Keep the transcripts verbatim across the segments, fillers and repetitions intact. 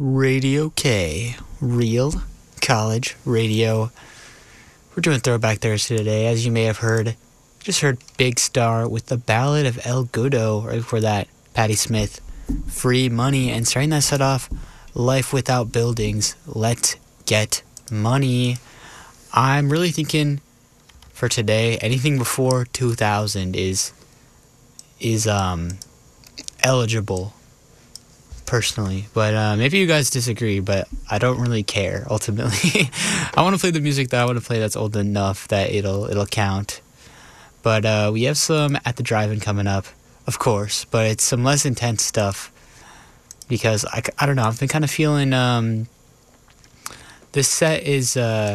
Radio K, Real College Radio. We're doing Throwback Thursday today. As you may have heard, just heard Big Star with the Ballad of El Goodo. Right before that, Patti Smith, Free Money. And starting that set off, Life Without Buildings, Let's Get Money. I'm really thinking for today, anything before two thousand is is um eligible, personally. But uh, maybe you guys disagree, but I don't really care, ultimately. I want to play the music that I want to play that's old enough that it'll it'll count. But uh, we have some At the Drive-In coming up, of course, but it's some less intense stuff because, I, I don't know, I've been kind of feeling... Um, this set is... Uh,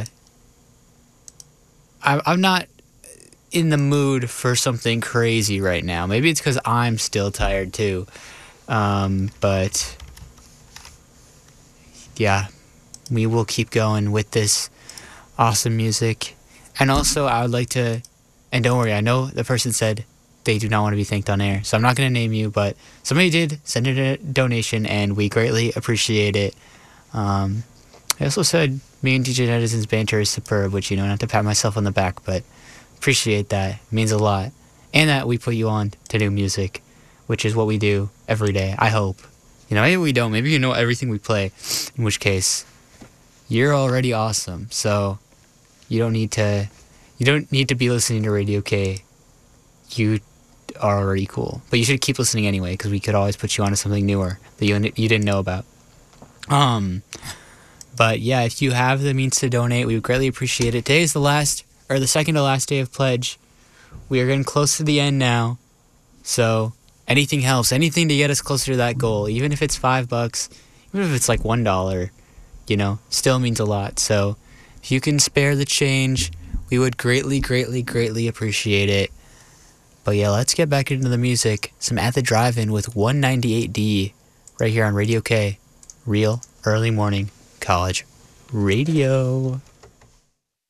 I, I'm not in the mood for something crazy right now. Maybe it's because I'm still tired, too. Um, but yeah, we will keep going with this awesome music. And also, I would like to, and don't worry, I know the person said they do not want to be thanked on air, so I'm not going to name you, but somebody did send in a donation, and we greatly appreciate it. Um, I also said me and D J Edison's banter is superb, which, you know, not to pat myself on the back, but appreciate that. It means a lot. And that we put you on to new music, which is what we do every day, I hope. You know, maybe we don't. Maybe you know everything we play, in which case, you're already awesome. So, you don't need to, you don't need to be listening to Radio K. You are already cool. But you should keep listening anyway, because we could always put you onto something newer that you, you didn't know about. Um, but yeah, if you have the means to donate, we would greatly appreciate it. Today is the last, or the second to last day of pledge. We are getting close to the end now. So, anything helps. Anything to get us closer to that goal. Even if it's five bucks, even if it's like one dollar, you know, still means a lot. So, if you can spare the change, we would greatly, greatly, greatly appreciate it. But yeah, let's get back into the music. Some At the Drive-In with one ninety-eight D right here on Radio K. Real Early Morning College Radio.